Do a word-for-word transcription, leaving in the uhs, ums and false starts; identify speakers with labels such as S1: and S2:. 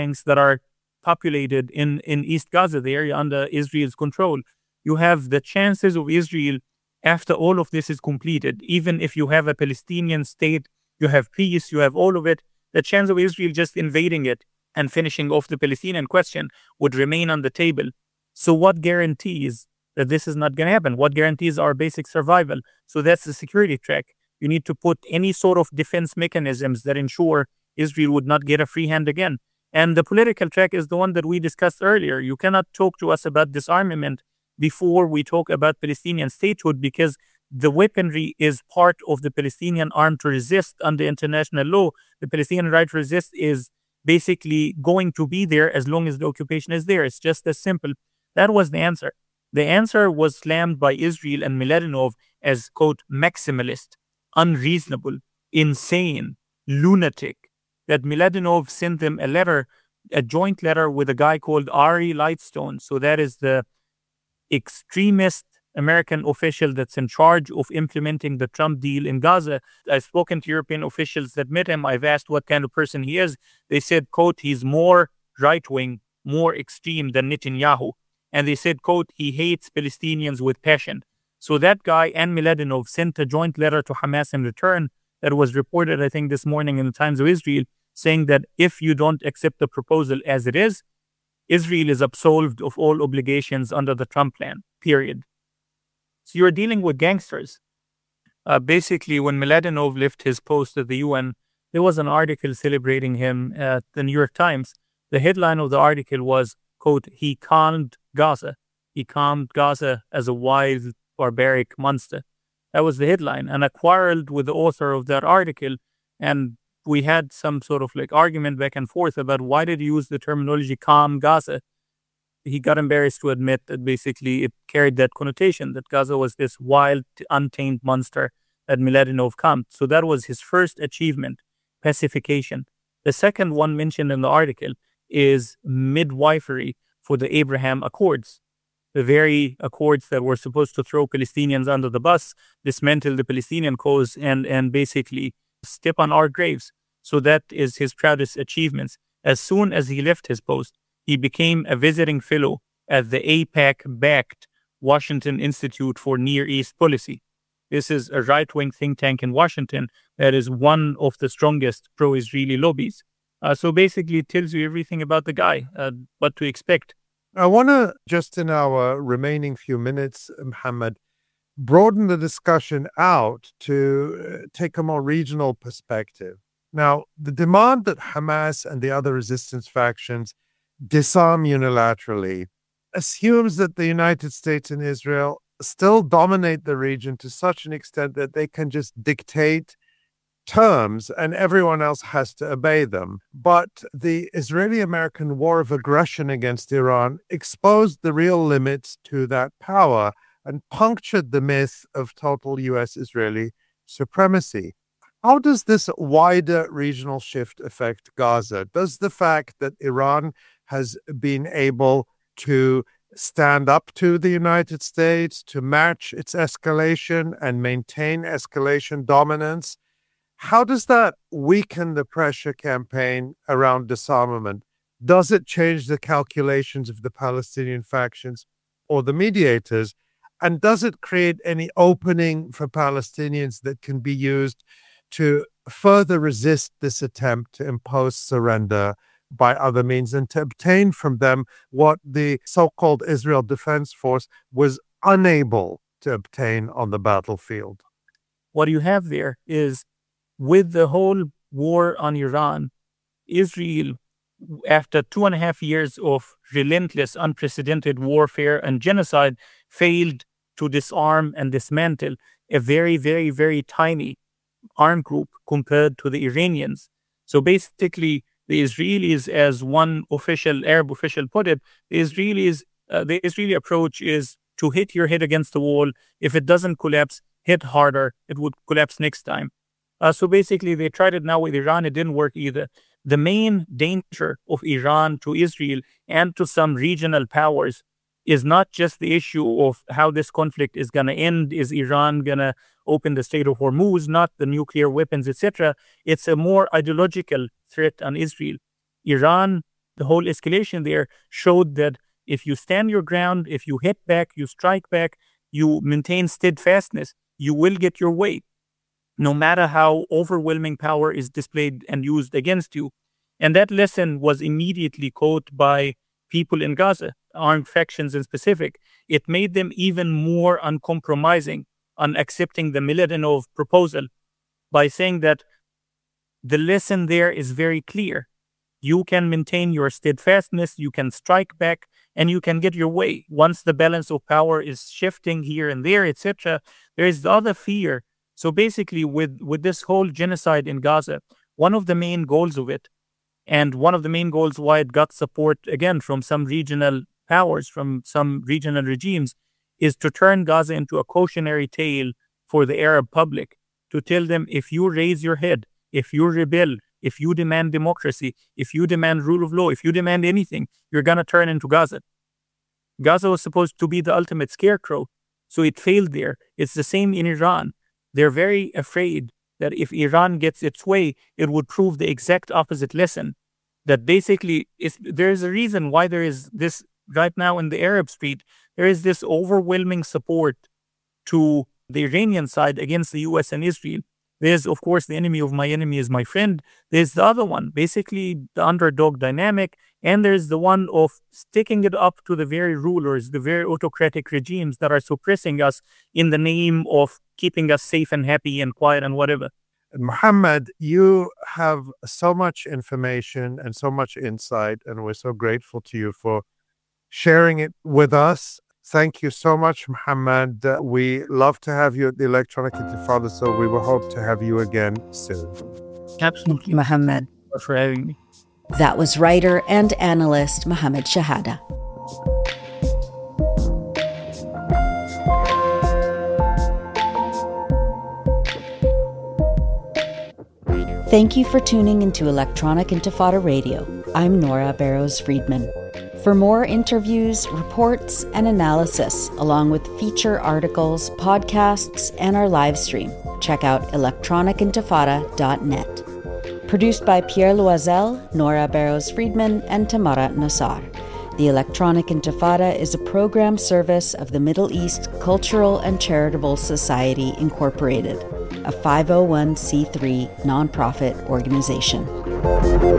S1: banks that are populated in, in East Gaza, the area under Israel's control. You have the chances of Israel, after all of this is completed, even if you have a Palestinian state, you have peace, you have all of it, the chance of Israel just invading it and finishing off the Palestinian question would remain on the table. So what guarantees that this is not going to happen? What guarantees our basic survival? So that's the security track. You need to put any sort of defense mechanisms that ensure Israel would not get a free hand again. And the political track is the one that we discussed earlier. You cannot talk to us about disarmament before we talk about Palestinian statehood, because the weaponry is part of the Palestinian arm to resist under international law. The Palestinian right to resist is basically going to be there as long as the occupation is there. It's just as simple. That was the answer. The answer was slammed by Israel and Mladenov as, quote, maximalist, unreasonable, insane, lunatic. That Mladenov sent them a letter, a joint letter with a guy called Ari Lightstone. So that is the extremist American official that's in charge of implementing the Trump deal in Gaza. I've spoken to European officials that met him. I've asked what kind of person he is. They said, quote, he's more right-wing, more extreme than Netanyahu. And they said, quote, he hates Palestinians with passion. So that guy and Mladenov sent a joint letter to Hamas in return that was reported, I think, this morning in the Times of Israel, saying that if you don't accept the proposal as it is, Israel is absolved of all obligations under the Trump plan, period. So you're dealing with gangsters. Uh, basically, when Mladenov left his post at the U N, there was an article celebrating him at the New York Times. The headline of the article was, quote, he calmed Gaza. He calmed Gaza as a wild, barbaric monster. That was the headline. And I quarreled with the author of that article, and we had some sort of like argument back and forth about why did he use the terminology calm Gaza. He got embarrassed to admit that basically it carried that connotation, that Gaza was this wild, untamed monster that Mladenov calmed. So that was his first achievement, pacification. The second one mentioned in the article is midwifery for the Abraham Accords, the very accords that were supposed to throw Palestinians under the bus, dismantle the Palestinian cause, and, and basically step on our graves. So that is his proudest achievements. As soon as he left his post, he became a visiting fellow at the AIPAC-backed Washington Institute for Near East Policy. This is a right-wing think tank in Washington that is one of the strongest pro-Israeli lobbies. Uh, so basically, it tells you everything about the guy, uh, what to expect.
S2: I want to, just in our remaining few minutes, Mohammed, broaden the discussion out to take a more regional perspective. Now, the demand that Hamas and the other resistance factions disarm unilaterally assumes that the United States and Israel still dominate the region to such an extent that they can just dictate terms and everyone else has to obey them. But the Israeli-American war of aggression against Iran exposed the real limits to that power and punctured the myth of total U S-Israeli supremacy. How does this wider regional shift affect Gaza? Does the fact that Iran has been able to stand up to the United States, to match its escalation and maintain escalation dominance, how does that weaken the pressure campaign around disarmament? Does it change the calculations of the Palestinian factions or the mediators? And does it create any opening for Palestinians that can be used to further resist this attempt to impose surrender by other means and to obtain from them what the so-called Israel Defense Force was unable to obtain on the battlefield?
S1: What you have there is, with the whole war on Iran, Israel, after two and a half years of relentless, unprecedented warfare and genocide, failed to disarm and dismantle a very, very, very tiny armed group compared to the Iranians. So basically, the Israelis, as one official Arab official put it, the Israelis, uh, the Israeli approach is to hit your head against the wall. If it doesn't collapse, hit harder. It would collapse next time. Uh, so basically, they tried it now with Iran. It didn't work either. The main danger of Iran to Israel and to some regional powers is not just the issue of how this conflict is going to end. Is Iran going to open the Strait of Hormuz, not the nuclear weapons, et cetera. It's a more ideological threat on Israel. Iran The whole escalation there showed that if you stand your ground, if you hit back, you strike back, you maintain steadfastness, you will get your way, no matter how overwhelming power is displayed and used against you. And that lesson was immediately caught by people in Gaza, armed factions in specific. It made them even more uncompromising on accepting the Miladinov proposal by saying that the lesson there is very clear. You can maintain your steadfastness, you can strike back, and you can get your way. Once the balance of power is shifting here and there, et cetera, there is the other fear. So basically, with, with this whole genocide in Gaza, one of the main goals of it, and one of the main goals why it got support, again, from some regional powers, from some regional regimes, is to turn Gaza into a cautionary tale for the Arab public, to tell them, if you raise your head, if you rebel, if you demand democracy, if you demand rule of law, if you demand anything, you're going to turn into Gaza. Gaza was supposed to be the ultimate scarecrow, so it failed there. It's the same in Iran. They're very afraid that if Iran gets its way, it would prove the exact opposite lesson. That basically, is, there is a reason why there is this, right now in the Arab street, there is this overwhelming support to the Iranian side against the U S and Israel. There's, of course, the enemy of my enemy is my friend. There's the other one, basically the underdog dynamic. And there's the one of sticking it up to the very rulers, the very autocratic regimes that are suppressing us in the name of keeping us safe and happy and quiet and whatever.
S2: Mohammed, you have so much information and so much insight, and we're so grateful to you for sharing it with us. Thank you so much, Mohammed. Uh, we love to have you at the Electronic Intifada, so we will hope to have you again soon.
S1: Absolutely.
S3: Mohammed.
S1: Thank you for having me.
S3: That was writer and analyst Mohammed Shahada. Thank you for tuning into Electronic Intifada Radio. I'm Nora Barrows-Friedman. For more interviews, reports, and analysis, along with feature articles, podcasts, and our live stream, check out electronic intifada dot net. Produced by Pierre Loisel, Nora Barrows-Friedman, and Tamara Nassar. The Electronic Intifada is a program service of the Middle East Cultural and Charitable Society, Incorporated, a five oh one c three nonprofit organization.